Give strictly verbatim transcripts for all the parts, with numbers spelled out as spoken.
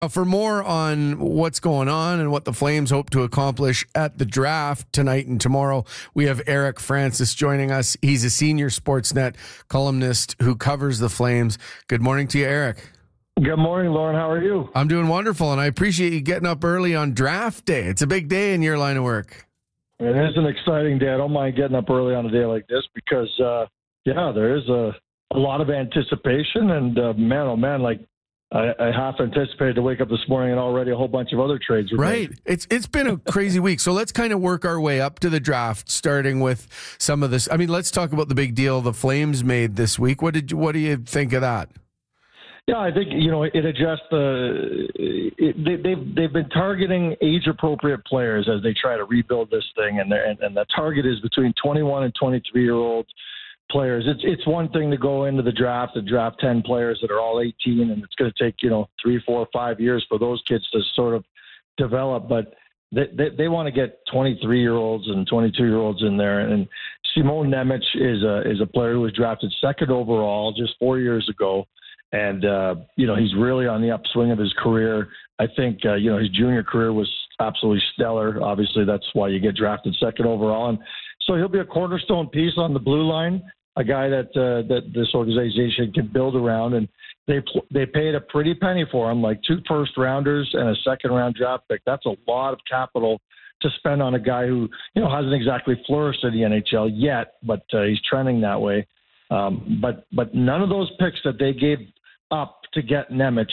Uh, For more on what's going on and what the Flames hope to accomplish at the draft tonight and tomorrow, we have Eric Francis joining us. He's a senior Sportsnet columnist who covers the Flames. Good morning to you, Eric. Good morning, Lauren. How are you? I'm doing wonderful, and I appreciate you getting up early on draft day. It's a big day in your line of work. It is an exciting day. I don't mind getting up early on a day like this because, uh, yeah, there is a, a lot of anticipation. And, uh, man, oh, man, like, I, I half anticipated to wake up this morning and already a whole bunch of other trades were Right. made. It's It's been a crazy week. So let's kind of work our way up to the draft, starting with some of this. I mean, let's talk about the big deal the Flames made this week. What did you, what do you think of that? Yeah, I think, you know, it adjusts the it, they, they've they've been targeting age appropriate players as they try to rebuild this thing, and and, and the target is between twenty-one and twenty-three year old players. It's it's one thing to go into the draft and draft ten players that are all eighteen, and it's going to take, you know, three, four, five years for those kids to sort of develop. But they they, they want to get twenty-three year olds and twenty-two year olds in there. And Simon Nemec is a is a player who was drafted second overall just four years ago. And, uh, you know, he's really on the upswing of his career. I think, uh, you know, his junior career was absolutely stellar. Obviously, that's why you get drafted second overall. And so he'll be a cornerstone piece on the blue line, a guy that uh, that this organization can build around. And they they paid a pretty penny for him, like two first rounders and a second round draft pick. That's a lot of capital to spend on a guy who, you know, hasn't exactly flourished in the N H L yet, but uh, he's trending that way. Um, but but none of those picks that they gave up to get Nemec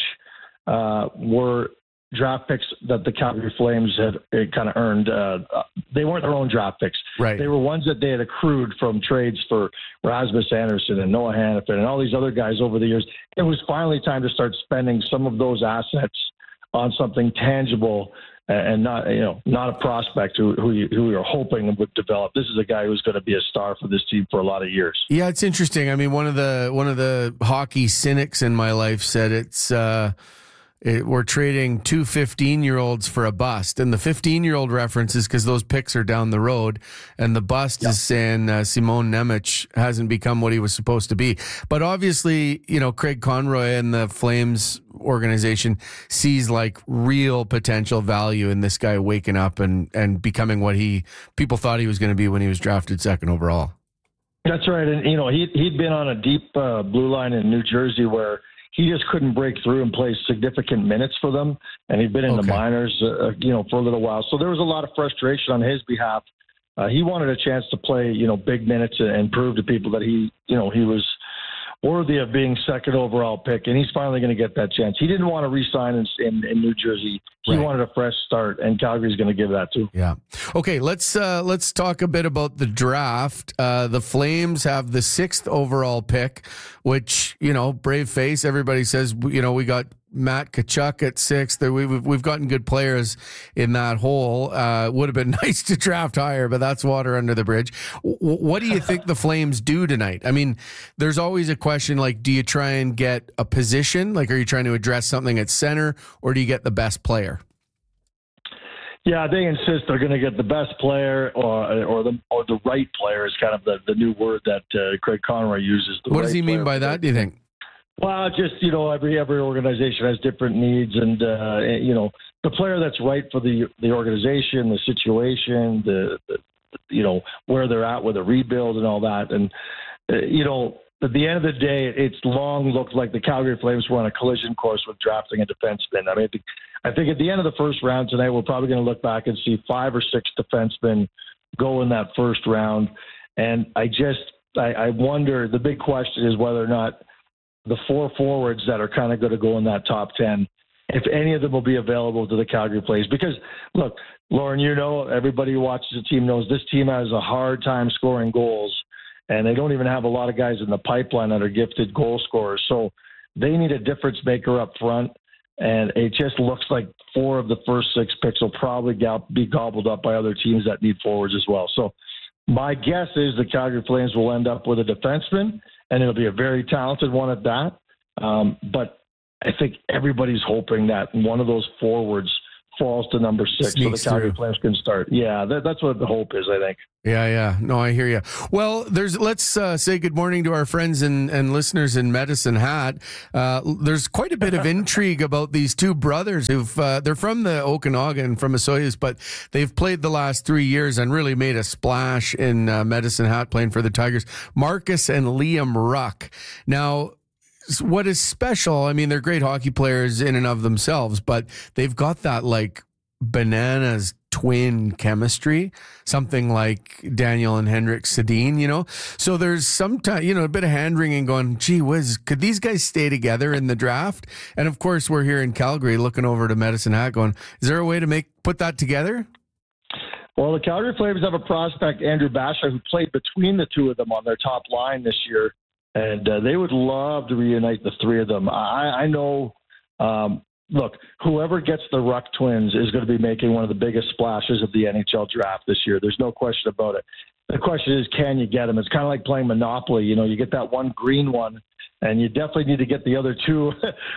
uh, were draft picks that the Calgary Flames had kind of earned. Uh, they weren't their own draft picks. Right. They were ones that they had accrued from trades for Rasmus Anderson and Noah Hannafin and all these other guys over the years. It was finally time to start spending some of those assets on something tangible and not, you know, not a prospect who who, you, who you're hoping would develop. This is a guy who's going to be a star for this team for a lot of years. Yeah, it's interesting. I mean, one of the one of the hockey cynics in my life said it's uh, it, we're trading two fifteen-year-olds for a bust. And the fifteen-year-old reference is because those picks are down the road. And the bust yeah. is saying uh, Simon Nemec hasn't become what he was supposed to be. But obviously, you know, Craig Conroy and the Flames organization sees like real potential value in this guy waking up and, and becoming what he people thought he was going to be when he was drafted second overall. That's right. And, you know, he, he'd been on a deep uh, blue line in New Jersey where he just couldn't break through and play significant minutes for them. And he'd been in okay. the minors, uh, you know, for a little while. So there was a lot of frustration on his behalf. Uh, he wanted a chance to play, you know, big minutes and prove to people that he, you know, he was worthy of being second overall pick. And he's finally going to get that chance. He didn't want to re-sign in, in, in New Jersey. He right. wanted a fresh start, and Calgary's going to give that to. Yeah. Okay, let's uh, let's talk a bit about the draft. Uh, the Flames have the sixth overall pick, which, you know, brave face. Everybody says, you know, we got Matt Tkachuk at sixth. We've we've gotten good players in that hole. Uh, would have been nice to draft higher, but that's water under the bridge. W- what do you think the Flames do tonight? I mean, there's always a question like, do you try and get a position? Like, are you trying to address something at center, or do you get the best player? Yeah, they insist they're going to get the best player or or the or the right player is kind of the, the new word that uh, Craig Conroy uses. The what right does he mean by that, do you think? Well, just, you know, every every organization has different needs, and uh, you know, the player that's right for the the organization, the situation, the, the you know where they're at with a rebuild and all that, and uh, you know, at the end of the day, it's long looked like the Calgary Flames were on a collision course with drafting a defenseman. I mean, I think, I think at the end of the first round tonight, we're probably going to look back and see five or six defensemen go in that first round, and I just I, I wonder. The big question is whether or not the four forwards that are kind of going to go in that top ten, if any of them will be available to the Calgary Flames. Because, look, Lauren, you know, everybody who watches the team knows this team has a hard time scoring goals, and they don't even have a lot of guys in the pipeline that are gifted goal scorers. So they need a difference maker up front, and it just looks like four of the first six picks will probably be gobbled up by other teams that need forwards as well. So my guess is the Calgary Flames will end up with a defenseman, and it'll be a very talented one at that. Um, but I think everybody's hoping that one of those forwards falls to number six, Sneaks so the Calgary through. Flames can start. Yeah, that, that's what the hope is, I think. Yeah, yeah. No, I hear you. Well, there's. Let's uh, say good morning to our friends and, and listeners in Medicine Hat. Uh, there's quite a bit of intrigue about these two brothers who've. Uh, they're from the Okanagan, from Osoyoos, but they've played the last three years and really made a splash in uh, Medicine Hat playing for the Tigers. Marcus and Liam Ruck. Now, what is special? I mean, they're great hockey players in and of themselves, but they've got that like bananas twin chemistry, something like Daniel and Henrik Sedin, you know? So there's some time, you know, a bit of hand wringing going, gee whiz, could these guys stay together in the draft? And of course, we're here in Calgary looking over to Medicine Hat going, is there a way to make put that together? Well, the Calgary Flames have a prospect, Andrew Basha, who played between the two of them on their top line this year, and uh, they would love to reunite the three of them. I, I know um, Look, whoever gets the Ruck twins is going to be making one of the biggest splashes of the N H L draft this year. There's no question about it. The question is, can you get them? It's kind of like playing Monopoly. You know, you get that one green one, and you definitely need to get the other two,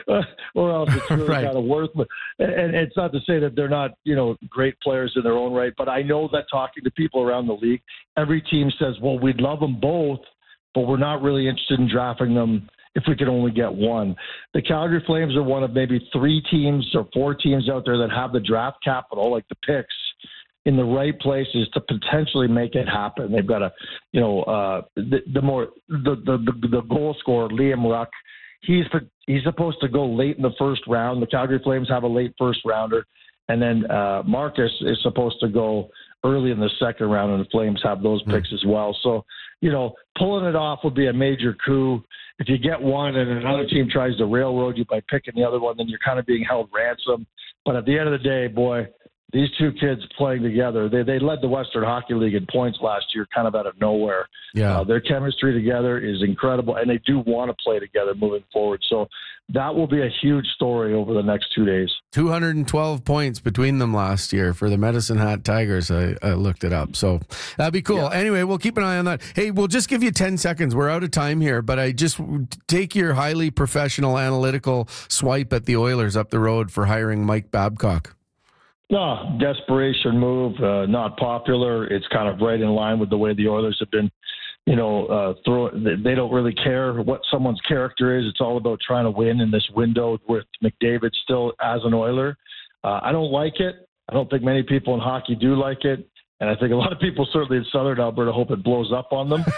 or else it's really right. kind of worthless. And it's not to say that they're not, you know, great players in their own right, but I know that talking to people around the league, every team says, well, we'd love them both, but we're not really interested in drafting them if we could only get one. The Calgary Flames are one of maybe three teams or four teams out there that have the draft capital, like the picks, in the right places to potentially make it happen. They've got a, you know, uh, the, the more the, the the goal scorer, Liam Ruck. He's he's supposed to go late in the first round. The Calgary Flames have a late first rounder, and then uh, Marcus is supposed to go early in the second round, and the Flames have those picks as well. So, you know, pulling it off would be a major coup. If you get one and another team tries to railroad you by picking the other one, then you're kind of being held ransom. But at the end of the day, boy, these two kids playing together, they they led the Western Hockey League in points last year, kind of out of nowhere. Yeah, uh, their chemistry together is incredible, and they do want to play together moving forward. So that will be a huge story over the next two days. two hundred twelve points between them last year for the Medicine Hat Tigers. I, I looked it up, so that'd be cool. Yeah. Anyway, we'll keep an eye on that. Hey, we'll just give you ten seconds. We're out of time here, but I just take your highly professional, analytical swipe at the Oilers up the road for hiring Mike Babcock. No, desperation move, uh, not popular. It's kind of right in line with the way the Oilers have been, you know, uh, throw, they don't really care what someone's character is. It's all about trying to win in this window with McDavid still as an Oiler. Uh, I don't like it. I don't think many people in hockey do like it. And I think a lot of people, certainly in Southern Alberta, hope it blows up on them.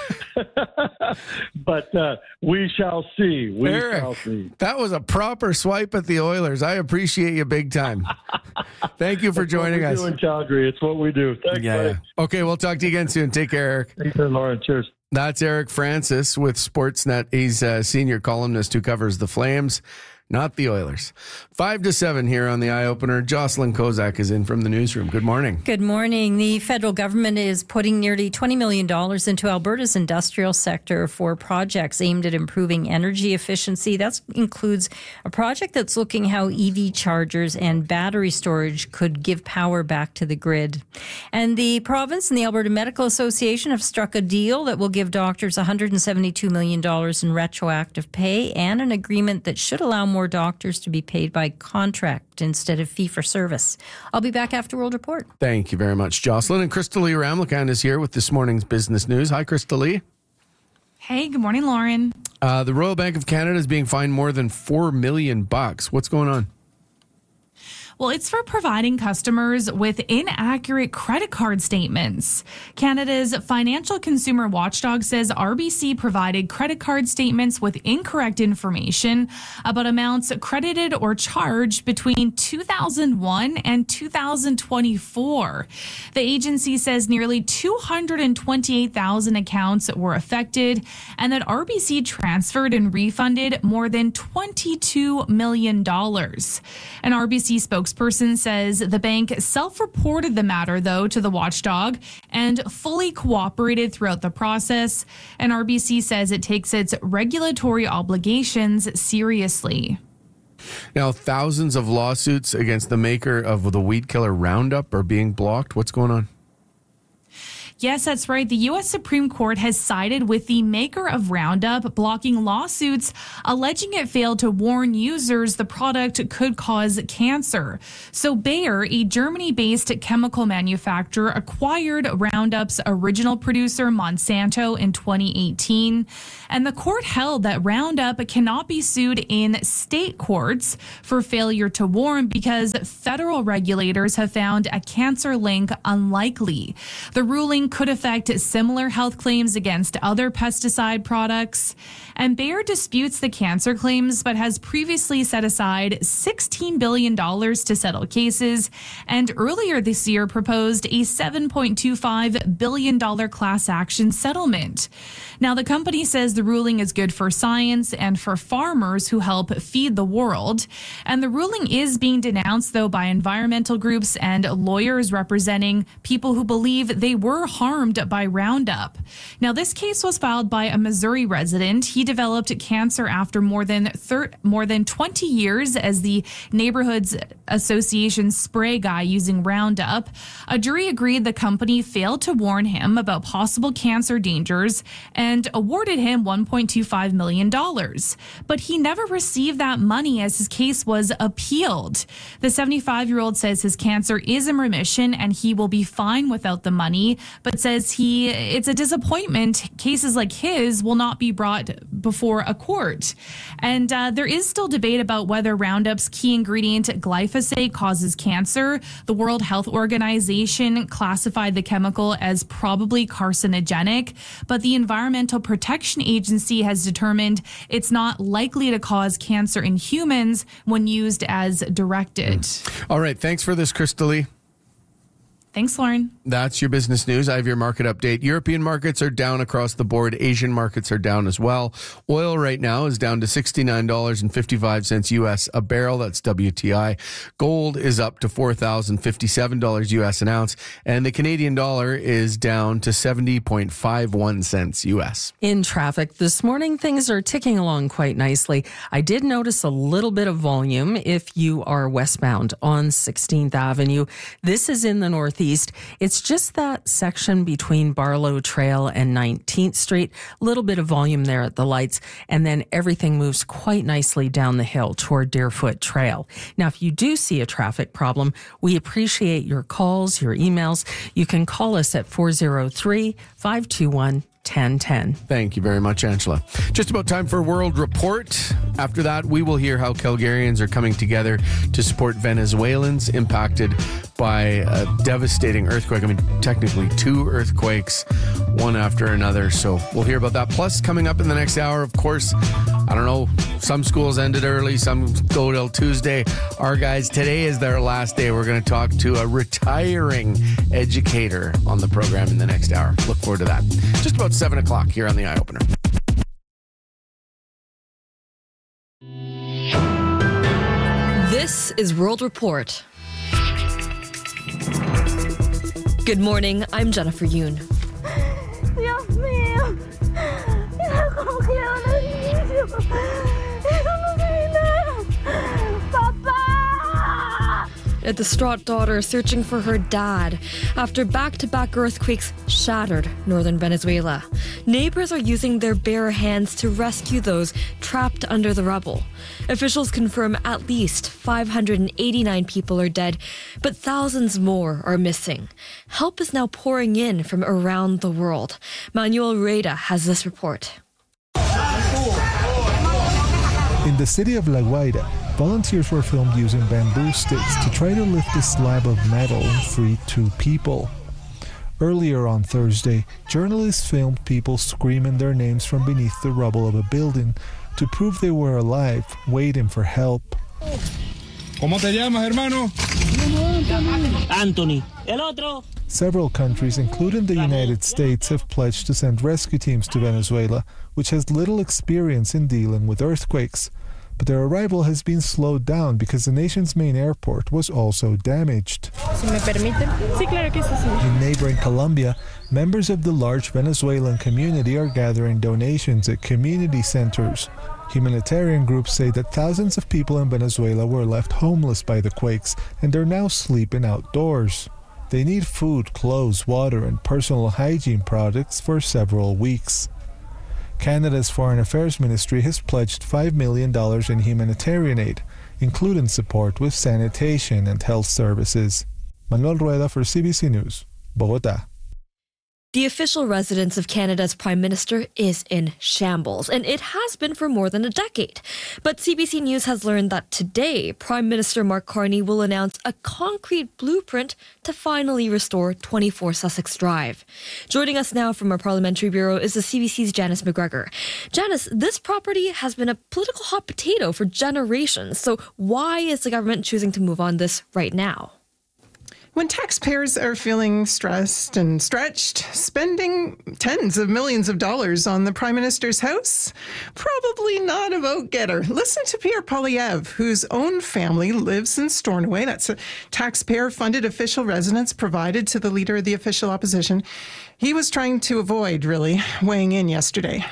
But uh, we shall see. We Eric, shall see. That was a proper swipe at the Oilers. I appreciate you big time. Thank you for That's joining what we us. do in Calgary. It's what we do. Thanks, yeah, buddy. yeah. Okay, we'll talk to you again soon. Take care, Eric. Thanks, Lauren. Cheers. That's Eric Francis with Sportsnet. He's a senior columnist who covers the Flames, not the Oilers. Five to seven here on the Eye Opener. Jocelyn Kozak is in from the newsroom. Good morning. Good morning. The federal government is putting nearly twenty million dollars into Alberta's industrial sector for projects aimed at improving energy efficiency. That includes a project that's looking how E V chargers and battery storage could give power back to the grid. And the province and the Alberta Medical Association have struck a deal that will give doctors one hundred seventy-two million dollars in retroactive pay and an agreement that should allow more doctors to be paid by contract instead of fee for service. I'll be back after World Report. Thank you very much, Jocelyn. And Crystal Lee Ramlakan is here with this morning's business news. Hi, Crystal Lee. Hey, good morning, Lauren. Uh, the Royal Bank of Canada is being fined more than four million bucks. What's going on? Well, it's for providing customers with inaccurate credit card statements. Canada's Financial Consumer Watchdog says R B C provided credit card statements with incorrect information about amounts credited or charged between two thousand one and two thousand twenty-four. The agency says nearly two hundred twenty-eight thousand accounts were affected and that R B C transferred and refunded more than twenty-two million dollars. An R B C spokesperson Spokesperson says the bank self-reported the matter, though, to the watchdog and fully cooperated throughout the process. And R B C says it takes its regulatory obligations seriously. Now, thousands of lawsuits against the maker of the weed killer Roundup are being blocked. What's going on? Yes, that's right. The U S Supreme Court has sided with the maker of Roundup, blocking lawsuits alleging it failed to warn users the product could cause cancer. So Bayer, a Germany-based chemical manufacturer, acquired Roundup's original producer, Monsanto, in twenty eighteen. And the court held that Roundup cannot be sued in state courts for failure to warn because federal regulators have found a cancer link unlikely. The ruling could affect similar health claims against other pesticide products. And Bayer disputes the cancer claims, but has previously set aside sixteen billion dollars to settle cases, and earlier this year proposed a seven point two five billion dollars class action settlement. Now, the company says the ruling is good for science and for farmers who help feed the world. And the ruling is being denounced, though, by environmental groups and lawyers representing people who believe they were harmed by Roundup. Now, this case was filed by a Missouri resident. He developed cancer after more than thir- more than twenty years as the neighborhood's association spray guy using Roundup. A jury agreed the company failed to warn him about possible cancer dangers and awarded him one point two five million dollars. But he never received that money as his case was appealed. The seventy-five-year-old says his cancer is in remission and he will be fine without the money, but says he it's a disappointment cases like his will not be brought before a court. And uh, there is still debate about whether Roundup's key ingredient, glyphosate, causes cancer. The World Health Organization classified the chemical as probably carcinogenic, but the Environmental Protection Agency has determined it's not likely to cause cancer in humans when used as directed. Mm. All right. Thanks for this, Crystal Lee. Thanks, Lauren. That's your business news. I have your market update. European markets are down across the board. Asian markets are down as well. Oil right now is down to sixty-nine dollars and fifty-five cents U S a barrel. That's W T I. Gold is up to four thousand fifty-seven dollars U S an ounce. And the Canadian dollar is down to seventy point five one cents U S. In traffic this morning, things are ticking along quite nicely. I did notice a little bit of volume if you are westbound on sixteenth Avenue. This is in the northeast. It's just that section between Barlow Trail and nineteenth Street. A little bit of volume there at the lights, and then everything moves quite nicely down the hill toward Deerfoot Trail. Now, if you do see a traffic problem, we appreciate your calls, your emails. You can call us at four oh three, five two one, ten ten. Thank you very much, Angela. Just about time for World Report. After that, we will hear how Calgarians are coming together to support Venezuelans impacted by a devastating earthquake. I mean, technically two earthquakes, one after another. So we'll hear about that. Plus, coming up in the next hour, of course, I don't know, some schools ended early, some go till Tuesday. Our guys, today is their last day. We're going to talk to a retiring educator on the program in the next hour. Look forward to that. Just about seven o'clock here on the Eye Opener. This is World Report. Good morning, I'm Jennifer Yoon. Dios mío. Mira cómo quiero los niños. Eso no tiene nada. Papá! A distraught daughter searching for her dad after back-to-back earthquakes shattered northern Venezuela. Neighbors are using their bare hands to rescue those trapped under the rubble. Officials confirm at least five hundred eighty-nine people are dead, but thousands more are missing. Help is now pouring in from around the world. Manuel Reda has this report. In the city of La Guaira, volunteers were filmed using bamboo sticks to try to lift a slab of metal and free two people. Earlier on Thursday, journalists filmed people screaming their names from beneath the rubble of a building to prove they were alive, waiting for help. ¿Cómo te llamas, hermano? Anthony. El otro. Several countries, including the United States, have pledged to send rescue teams to Venezuela, which has little experience in dealing with earthquakes. But their arrival has been slowed down because the nation's main airport was also damaged. Si me permiten. Sí, claro que sí, sí. In neighboring Colombia, members of the large Venezuelan community are gathering donations at community centers. Humanitarian groups say that thousands of people in Venezuela were left homeless by the quakes and are now sleeping outdoors. They need food, clothes, water, and personal hygiene products for several weeks. Canada's Foreign Affairs Ministry has pledged five million dollars in humanitarian aid, including support with sanitation and health services. Manuel Rueda for C B C News, Bogotá. The official residence of Canada's Prime Minister is in shambles, and it has been for more than a decade. But C B C News has learned that today, Prime Minister Mark Carney will announce a concrete blueprint to finally restore twenty-four Sussex Drive. Joining us now from our parliamentary bureau is the C B C's Janice McGregor. Janice, this property has been a political hot potato for generations, so why is the government choosing to move on this right now? When taxpayers are feeling stressed and stretched, spending tens of millions of dollars on the Prime Minister's house? Probably not a vote-getter. Listen to Pierre Poilievre, whose own family lives in Stornoway. That's a taxpayer-funded official residence provided to the leader of the official opposition. He was trying to avoid, really, weighing in yesterday.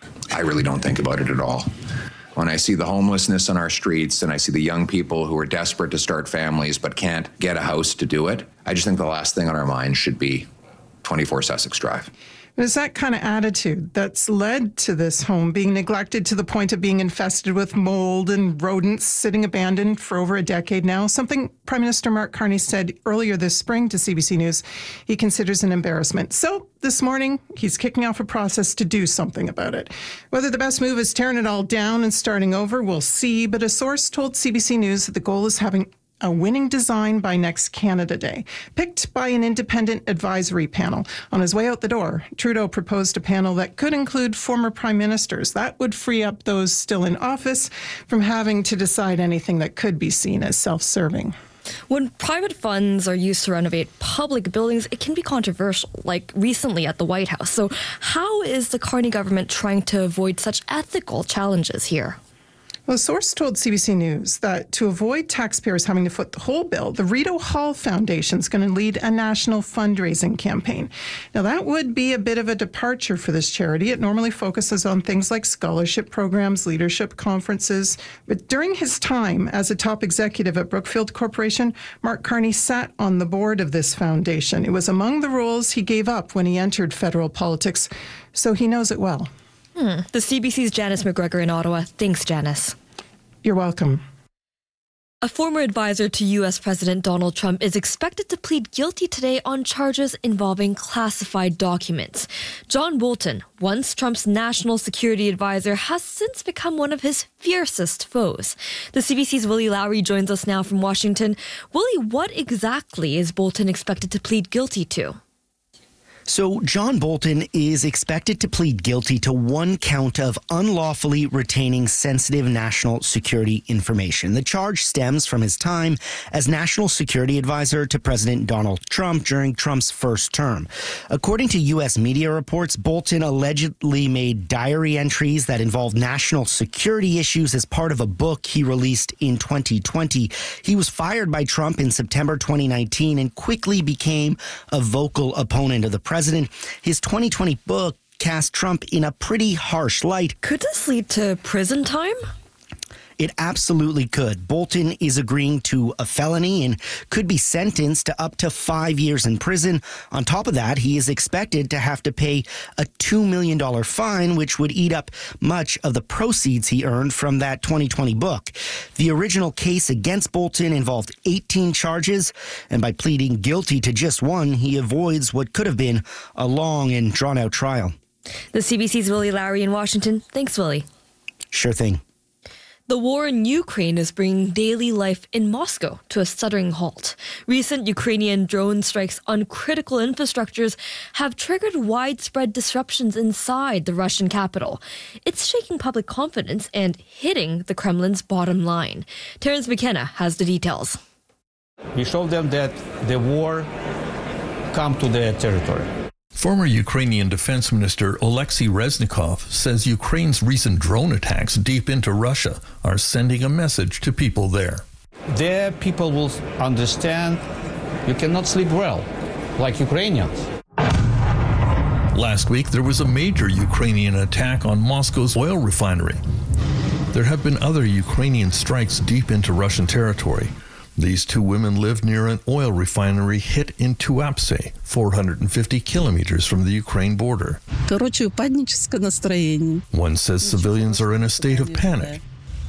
I really don't think about it at all. When I see the homelessness on our streets and I see the young people who are desperate to start families but can't get a house to do it, I just think the last thing on our minds should be twenty-four Sussex Drive. It's that kind of attitude that's led to this home being neglected to the point of being infested with mold and rodents, sitting abandoned for over a decade now. Something Prime Minister Mark Carney said earlier this spring to C B C News he considers an embarrassment. So this morning, he's kicking off a process to do something about it. Whether the best move is tearing it all down and starting over, we'll see. But a source told C B C News that the goal is having a winning design by next Canada Day, picked by an independent advisory panel. On his way out the door, Trudeau proposed a panel that could include former prime ministers. That would free up those still in office from having to decide anything that could be seen as self-serving. When private funds are used to renovate public buildings, it can be controversial, like recently at the White House. So how is the Carney government trying to avoid such ethical challenges here? Well, a source told C B C News that to avoid taxpayers having to foot the whole bill, the Rideau Hall Foundation is going to lead a national fundraising campaign. Now, that would be a bit of a departure for this charity. It normally focuses on things like scholarship programs, leadership conferences. But during his time as a top executive at Brookfield Corporation, Mark Carney sat on the board of this foundation. It was among the roles he gave up when he entered federal politics, so he knows it well. Hmm. The C B C's Janice McGregor in Ottawa. Thanks, Janice. You're welcome. A former advisor to U S President Donald Trump is expected to plead guilty today on charges involving classified documents. John Bolton, once Trump's national security advisor, has since become one of his fiercest foes. The C B C's Willie Lowry joins us now from Washington. Willie, what exactly is Bolton expected to plead guilty to? So John Bolton is expected to plead guilty to one count of unlawfully retaining sensitive national security information. The charge stems from his time as national security advisor to President Donald Trump during Trump's first term. According to U S media reports, Bolton allegedly made diary entries that involved national security issues as part of a book he released in twenty twenty. He was fired by Trump in September twenty nineteen and quickly became a vocal opponent of the president. President. His twenty twenty book cast Trump in a pretty harsh light. Could this lead to prison time? It absolutely could. Bolton is agreeing to a felony and could be sentenced to up to five years in prison. On top of that, he is expected to have to pay a two million dollars fine, which would eat up much of the proceeds he earned from that twenty twenty book. The original case against Bolton involved eighteen charges, and by pleading guilty to just one, he avoids what could have been a long and drawn-out trial. The C B C's Willie Lowry in Washington. Thanks, Willie. Sure thing. The war in Ukraine is bringing daily life in Moscow to a stuttering halt. Recent Ukrainian drone strikes on critical infrastructures have triggered widespread disruptions inside the Russian capital. It's shaking public confidence and hitting the Kremlin's bottom line. Terence McKenna has the details. We showed them that the war come to their territory. Former Ukrainian Defense Minister Oleksiy Reznikov says Ukraine's recent drone attacks deep into Russia are sending a message to people there. There people will understand you cannot sleep well, like Ukrainians. Last week, there was a major Ukrainian attack on Moscow's oil refinery. There have been other Ukrainian strikes deep into Russian territory. These two women live near an oil refinery hit in Tuapse, four hundred fifty kilometers from the Ukraine border. One says civilians are in a state of panic.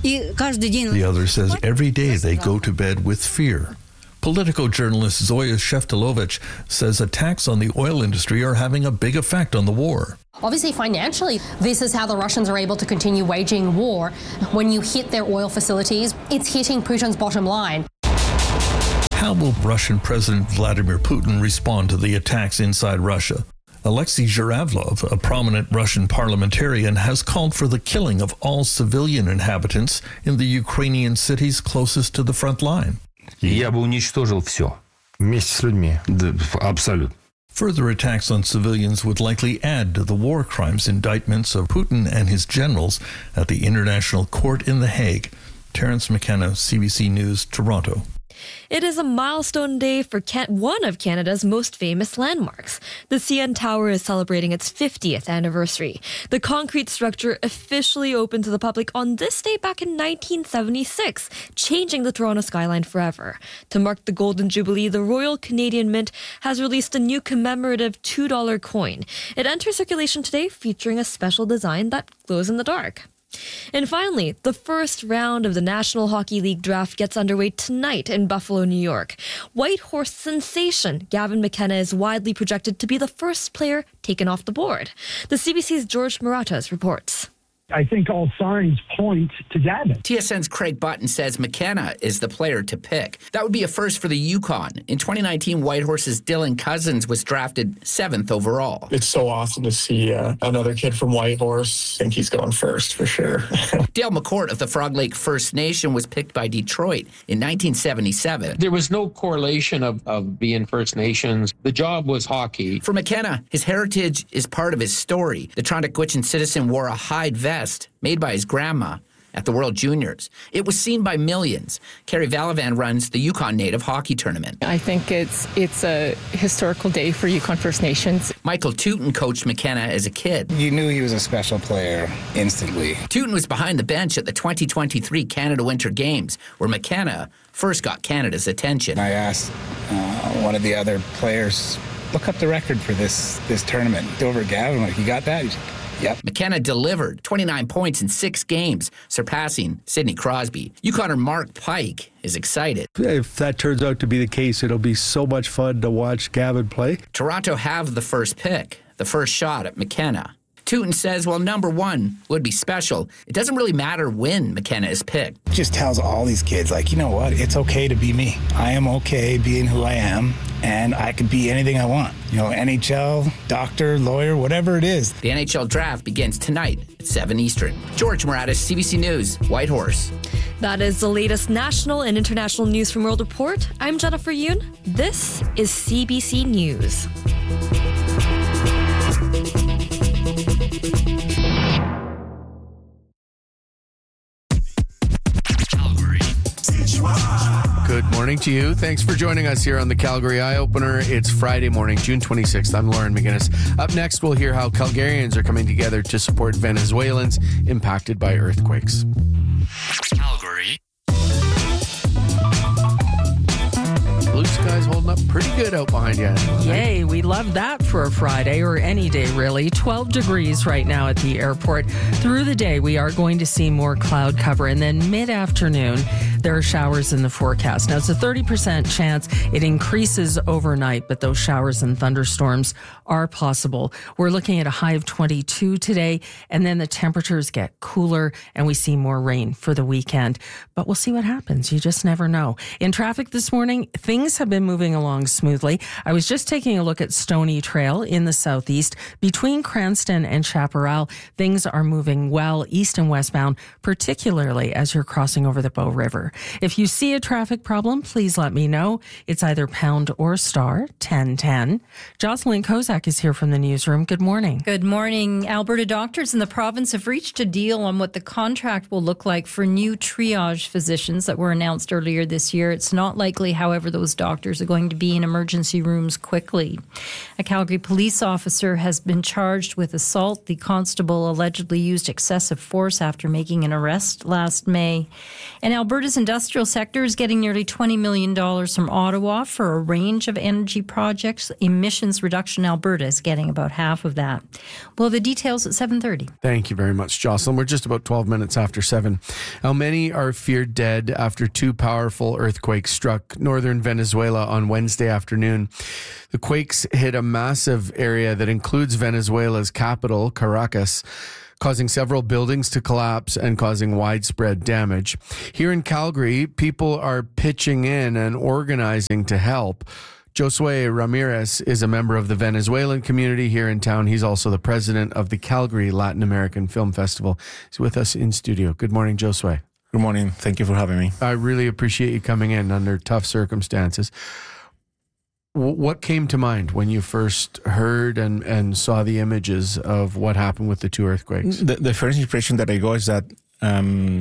The other says every day they go to bed with fear. Political journalist Zoya Sheftalovich says attacks on the oil industry are having a big effect on the war. Obviously, financially, this is how the Russians are able to continue waging war. When you hit their oil facilities, it's hitting Putin's bottom line. How will Russian President Vladimir Putin respond to the attacks inside Russia? Alexei Zhuravlov, a prominent Russian parliamentarian, has called for the killing of all civilian inhabitants in the Ukrainian cities closest to the front line. Я бы уничтожил все вместе с людьми. Абсолютно. Further attacks on civilians would likely add to the war crimes indictments of Putin and his generals at the International Court in The Hague. Terence McKenna, C B C News, Toronto. It is a milestone day for Can- one of Canada's most famous landmarks. The C N Tower is celebrating its fiftieth anniversary. The concrete structure officially opened to the public on this day back in nineteen seventy-six, changing the Toronto skyline forever. To mark the Golden Jubilee, the Royal Canadian Mint has released a new commemorative two dollar coin. It enters circulation today, featuring a special design that glows in the dark. And finally, the first round of the National Hockey League draft gets underway tonight in Buffalo, New York. Whitehorse sensation Gavin McKenna is widely projected to be the first player taken off the board. The C B C's George Maratas reports. I think all signs point to Gavin. T S N's Craig Button says McKenna is the player to pick. That would be a first for the Yukon. In twenty nineteen, Whitehorse's Dylan Cousins was drafted seventh overall. It's so awesome to see uh, another kid from Whitehorse. I think he's going first for sure. Dale McCourt of the Frog Lake First Nation was picked by Detroit in nineteen seventy-seven. There was no correlation of, of being First Nations. The job was hockey. For McKenna, his heritage is part of his story. The Toronto-Gwich'in citizen wore a hide vest made by his grandma at the World Juniors. It was seen by millions. Carrie Valavan runs the Yukon Native Hockey Tournament. I think it's it's a historical day for Yukon First Nations. Michael Tooten coached McKenna as a kid. You knew he was a special player instantly. Tooten was behind the bench at the twenty twenty-three Canada Winter Games, where McKenna first got Canada's attention. I asked uh, one of the other players, look up the record for this, this tournament. Over Gavin, like, you got that? He's like, yep. McKenna delivered twenty-nine points in six games, surpassing Sidney Crosby. Yukoner Mark Pike is excited. If that turns out to be the case, it'll be so much fun to watch Gavin play. Toronto have the first pick, the first shot at McKenna. Tooten says, well, number one would be special. It doesn't really matter when McKenna is picked. It just tells all these kids, like, you know what? It's okay to be me. I am okay being who I am, and I can be anything I want. You know, N H L, doctor, lawyer, whatever it is. The N H L draft begins tonight at seven Eastern. George Maratas, C B C News, Whitehorse. That is the latest national and international news from World Report. I'm Jennifer Yoon. This is C B C News. Good morning to you. Thanks for joining us here on the Calgary Eye Opener. It's Friday morning, June twenty-sixth. I'm Lauren McGinnis. Up next, we'll hear how Calgarians are coming together to support Venezuelans impacted by earthquakes. Calgary. Blue sky's holding up pretty good out behind you. Yay, we love that for a Friday or any day, really. twelve degrees right now at the airport. Through the day, we are going to see more cloud cover, and then mid-afternoon, there are showers in the forecast. Now, it's a thirty percent chance. It increases overnight, but those showers and thunderstorms are possible. We're looking at a high of twenty-two today, and then the temperatures get cooler, and we see more rain for the weekend. But we'll see what happens. You just never know. In traffic this morning, things have been moving along smoothly. I was just taking a look at Stony Trail in the southeast. Between Cranston and Chaparral, things are moving well east and westbound, particularly as you're crossing over the Bow River. If you see a traffic problem, please let me know. It's either pound or star ten ten. Jocelyn Kozak is here from the newsroom. Good morning. Good morning. Alberta doctors in the province have reached a deal on what the contract will look like for new triage physicians that were announced earlier this year. It's not likely, however, those doctors are going to be in emergency emergency rooms quickly. A Calgary police officer has been charged with assault. The constable allegedly used excessive force after making an arrest last May. And Alberta's industrial sector is getting nearly twenty million dollars from Ottawa for a range of energy projects. Emissions Reduction Alberta is getting about half of that. Well, the details at seven thirty. Thank you very much, Jocelyn. We're just about twelve minutes after seven. How many are feared dead after two powerful earthquakes struck northern Venezuela on Wednesday afternoon? The quakes hit a massive area that includes Venezuela's capital, Caracas, causing several buildings to collapse and causing widespread damage. Here in Calgary, people are pitching in and organizing to help. Josue Ramirez is a member of the Venezuelan community here in town. He's also the president of the Calgary Latin American Film Festival. He's with us in studio. Good morning, Josue. Good morning. Thank you for having me. I really appreciate you coming in under tough circumstances. W- what came to mind when you first heard and, and saw the images of what happened with the two earthquakes? The, the first impression that I got is that um,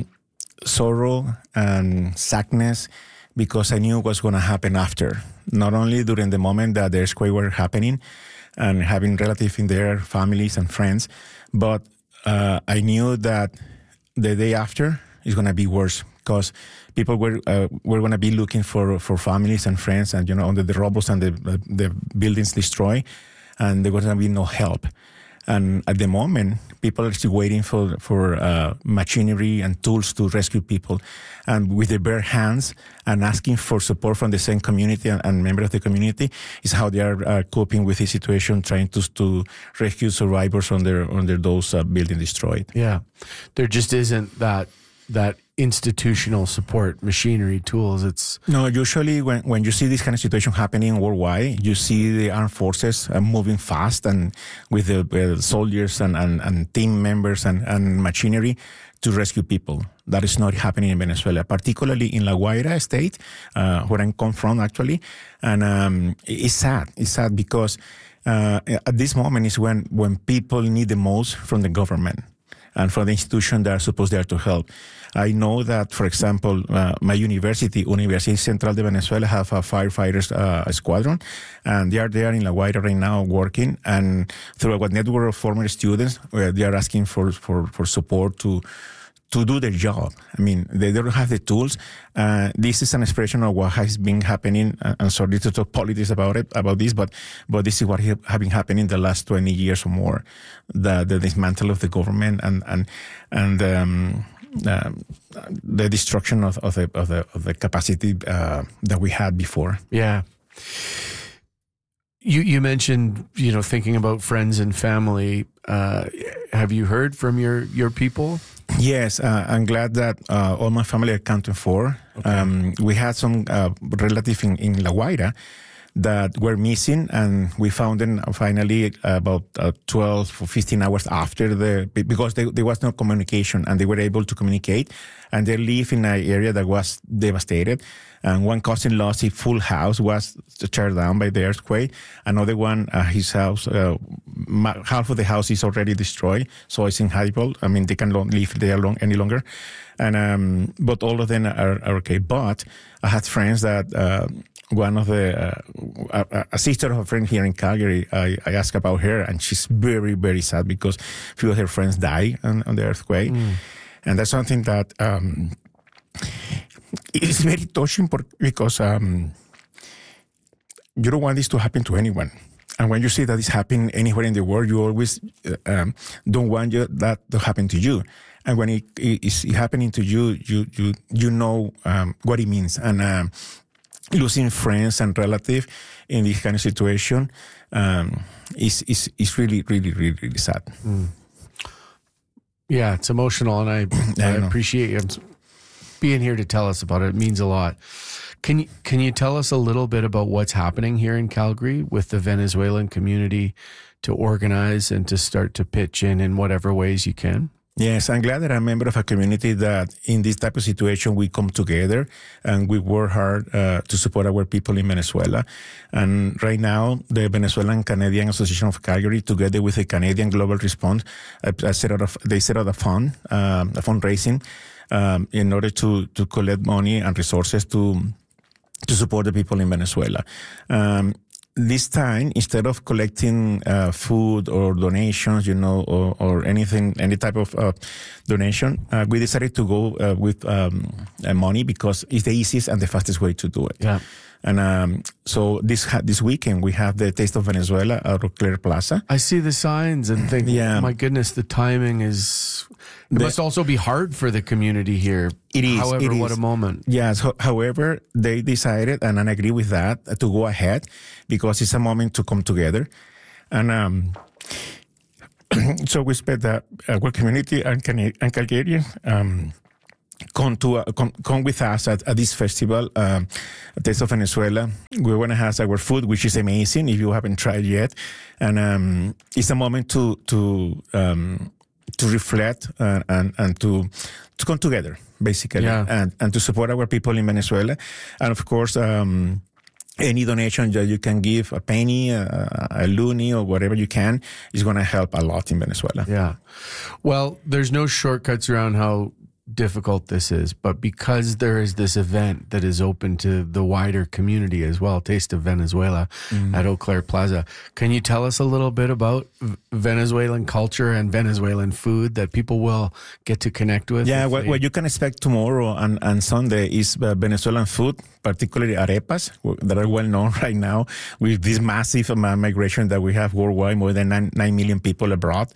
sorrow and sadness, because I knew what's going to happen after. Not only during the moment that the earthquake were happening and having relatives in there, families and friends, but uh, I knew that the day after is going to be worse, because people were uh, were going to be looking for, for families and friends, and you know, under the rubble and the the buildings destroyed, and there was going to be no help. And at the moment, people are still waiting for for uh, machinery and tools to rescue people, and with their bare hands and asking for support from the same community and, and members of the community is how they are uh, coping with this situation, trying to to rescue survivors under under those uh, buildings destroyed. Yeah, there just isn't that that institutional support, machinery, tools. It's no. Usually, when, when you see this kind of situation happening worldwide, you see the armed forces uh, moving fast and with the uh, soldiers and, and, and team members and, and machinery to rescue people. That is not happening in Venezuela, particularly in La Guaira state, uh, where I come from, actually. And um, it's sad. It's sad because uh, at this moment is when when people need the most from the government and from the institutions that are supposed there to help. I know that, for example, uh, my university, Universidad Central de Venezuela, have a firefighters uh, squadron, and they are there in La Guaira right now working. And through a network of former students, uh, they are asking for, for, for support to to do their job. I mean, they don't have the tools. Uh, this is an expression of what has been happening. Uh, I'm sorry to talk politics about it, about this, but but this is what has been happening the last twenty years or more. The the dismantle of the government and and and um, uh, the destruction of, of the of the of the capacity uh, that we had before. Yeah. You you mentioned, you know, thinking about friends and family. Uh, have you heard from your your people? Yes, uh, I'm glad that uh, all my family are accounted for. Okay. Um, we had some uh, relatives in, in La Guaira that were missing, and we found them finally about uh, twelve or fifteen hours after the, because they, there was no communication, and they were able to communicate, and they live in an area that was devastated. And one cousin lost his full house, was teared down by the earthquake. Another one, uh, his house, uh, half of the house is already destroyed, so it's inhabitable. I mean, they cannot live there long, any longer. And um, but all of them are, are okay. But I had friends that uh, one of the uh, a, a sister of a friend here in Calgary, I, I asked about her, and she's very, very sad because a few of her friends died on, on the earthquake, mm. and that's something that. Um, It's very touching because um, you don't want this to happen to anyone. And when you see that it's happening anywhere in the world, you always uh, um, don't want you, that to happen to you. And when it is happening to you, you you you know um, what it means. And um, losing friends and relatives in this kind of situation um, is, is, is really, really, really, really sad. Mm. Yeah, it's emotional, and I, I, I appreciate you being here to tell us about it. It means a lot. Can you, can you tell us a little bit about what's happening here in Calgary with the Venezuelan community to organize and to start to pitch in in whatever ways you can? Yes, I'm glad that I'm a member of a community that in this type of situation we come together and we work hard uh, to support our people in Venezuela. And right now, the Venezuelan Canadian Association of Calgary, together with the Canadian Global Response, uh, set out a, they set out a fund, um, a fundraising, Um, in order to, to collect money and resources to to support the people in Venezuela. Um, This time, instead of collecting uh, food or donations, you know, or, or anything, any type of uh, donation, uh, we decided to go uh, with um, uh, money because it's the easiest and the fastest way to do it. Yeah. And um, so this ha- this weekend we have the Taste of Venezuela at Eau Claire Plaza. I see the signs and think, Yeah. my goodness, the timing is. It The- must also be hard for the community here. It is. However, it what is. a moment. Yes. Ho- however, they decided, and I agree with that, uh, to go ahead because it's a moment to come together. And um, so we expect that our community and, Cana- and Calgarians um, come to uh, come, come with us at, at this festival, um, Taste of Venezuela. We're going to have our food, which is amazing if you haven't tried yet. And um, it's a moment to to um, to reflect uh, and and to to come together, basically, Yeah. and and to support our people in Venezuela, and of course. Um, Any donation that you can give, a penny, a, a loonie, or whatever you can, is going to help a lot in Venezuela. Yeah. Well, there's no shortcuts around how difficult this is, but because there is this event that is open to the wider community as well, Taste of Venezuela Mhm. at Eau Claire Plaza, can you tell us a little bit about V- Venezuelan culture and Venezuelan food that people will get to connect with? Yeah, if what, they- what you can expect tomorrow and, and Sunday is uh, Venezuelan food, particularly arepas, w- that are well known right now with this massive uh, migration that we have worldwide, more than nine, nine million people abroad.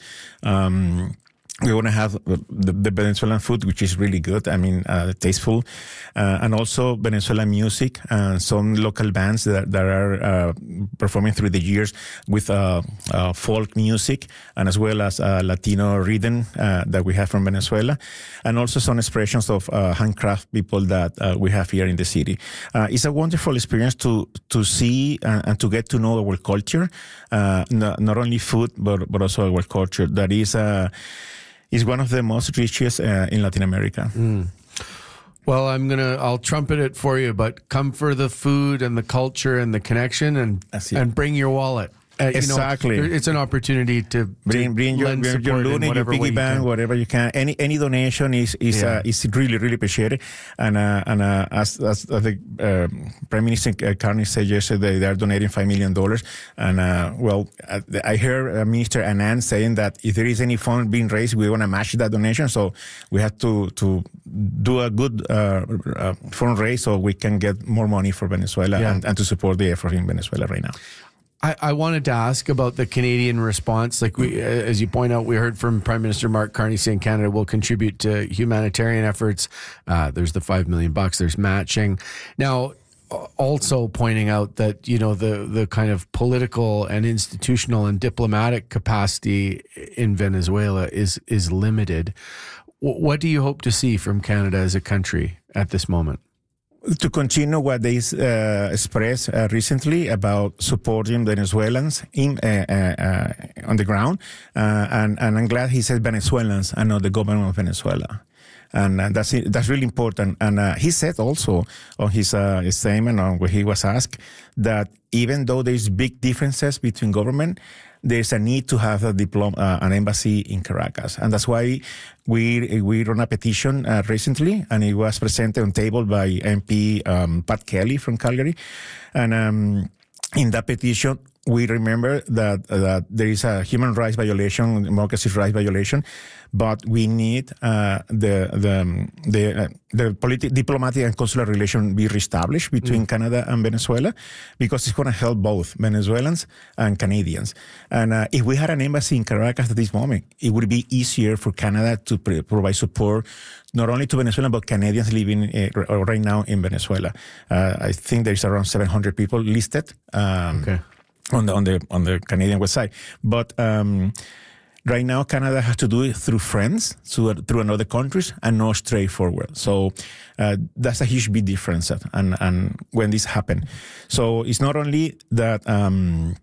Um, we want to have the, the Venezuelan food, which is really good. I mean, uh, tasteful, uh, and also Venezuelan music. Uh, some local bands that, that are uh, performing through the years with uh, uh, folk music, and as well as uh, Latino rhythm uh, that we have from Venezuela, and also some expressions of uh, handcraft people that uh, we have here in the city. Uh, it's a wonderful experience to to see and, and to get to know our culture, uh, not, not only food but but also our culture. That is. Uh, is one of the most richest uh, in Latin America. Mm. Well, I'm gonna I'll trumpet it for you, but come for the food and the culture and the connection, and and bring your wallet. Uh, you know, Exactly. there- it's an opportunity to Bring, to bring your, lend your, your support in loan, your whatever way piggy you bank, can. whatever you can. Any any donation is is Yeah. uh, is really really appreciated. And uh, and uh, as as the uh, Prime Minister uh, Carney said yesterday, they are donating five million dollars. And uh, well, uh, I heard uh, Minister Anand saying that if there is any fund being raised, we want to match that donation. So we have to to do a good uh, uh, fundraise so we can get more money for Venezuela Yeah. and, and to support the effort in Venezuela right now. I, I wanted to ask about the Canadian response. Like we, as you point out, we heard from Prime Minister Mark Carney saying Canada will contribute to humanitarian efforts. Uh, there's the five million bucks. There's matching. Now, also pointing out that you know the the kind of political and institutional and diplomatic capacity in Venezuela is is limited. W- what do you hope to see from Canada as a country at this moment? To continue what they uh, expressed uh, recently about supporting Venezuelans in uh, uh, uh, on the ground, uh, and and I'm glad he said Venezuelans and not the government of Venezuela, and uh, that's that's really important. And uh, he said also on his uh, statement on where he was asked that even though there's big differences between government, there's a need to have a diplom- uh, an embassy in Caracas. And that's why we we run a petition uh, recently, and it was presented on table by M P um, Pat Kelly from Calgary. And um, in that petition, we remember that, uh, that there is a human rights violation, democracy rights violation, but we need uh, the the the, uh, the politi- diplomatic and consular relation be reestablished between mm. Canada and Venezuela, because it's going to help both Venezuelans and Canadians. And uh, if we had an embassy in Caracas at this moment, it would be easier for Canada to pre- provide support not only to Venezuela but Canadians living uh, right now in Venezuela. Uh, I think there's around seven hundred people listed. Um, okay. On the on the on the Canadian website, but um, right now Canada has to do it through friends, through through another countries, and not straightforward. So uh, that's a huge big difference. And and when this happened, so it's not only that. Um,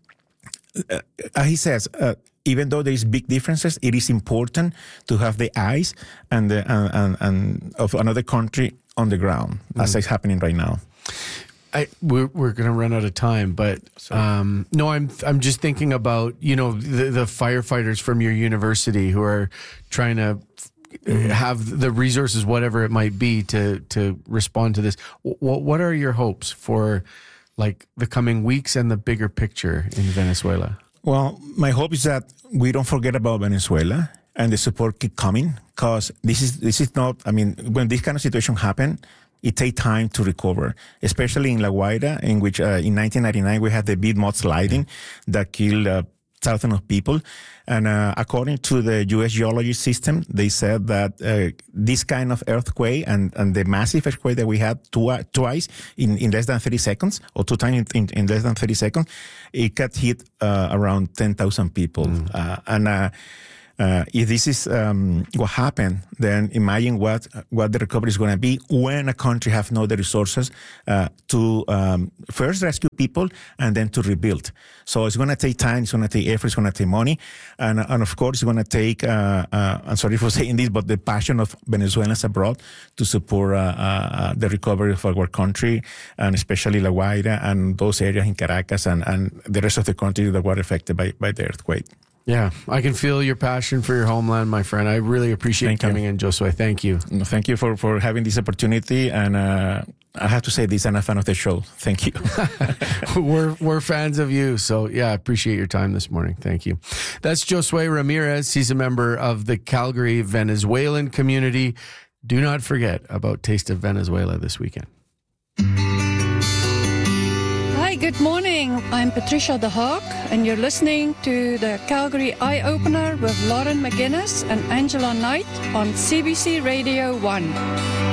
uh, he says. Uh, Even though there is big differences, it is important to have the eyes and the and, and, and of another country on the ground, mm. as is happening right now. I, we're we're going to run out of time, but um, no, I'm I'm just thinking about you know the, the firefighters from your university who are trying to have the resources, whatever it might be, to to respond to this. What what are your hopes for like the coming weeks and the bigger picture in Venezuela? Well, my hope is that we don't forget about Venezuela and the support keep coming, because this is this is not, I mean, when this kind of situation happen, it takes time to recover, especially in La Guaira, in which uh, in nineteen ninety-nine we had the big mudsliding that killed uh, thousands of people. And uh, according to the U S geology system, they said that uh, this kind of earthquake and, and the massive earthquake that we had twi- twice in, in less than thirty seconds, or two times in, in, in less than thirty seconds, it could hit uh, around ten thousand people. Mm. Uh, and uh, Uh, if this is um, what happened, then imagine what what the recovery is going to be when a country has no the resources uh, to um, first rescue people and then to rebuild. So it's going to take time, it's going to take effort, it's going to take money, and and of course it's going to take. Uh, uh, I'm sorry for saying this, but the passion of Venezuelans abroad to support uh, uh, the recovery of our country, and especially La Guaira and those areas in Caracas and, and the rest of the country that were affected by, by the earthquake. Yeah, I can feel your passion for your homeland, my friend. I really appreciate thank coming you. in, Josue. Thank you. No, thank you for, for having this opportunity. And uh, I have to say this, I'm a fan of the show. Thank you. we're we're fans of you. So, yeah, I appreciate your time this morning. Thank you. That's Josue Ramirez. He's a member of the Calgary Venezuelan community. Do not forget about Taste of Venezuela this weekend. Hi, good morning. I'm Patricia the Hawk, and you're listening to the Calgary Eye Opener with Lauren McGuinness and Angela Knight on C B C Radio one.